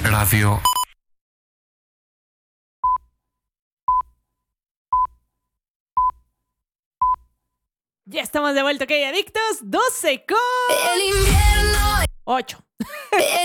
Radio. Ya estamos de vuelta, ¿ok, adictos? 12 con... El invierno. 8.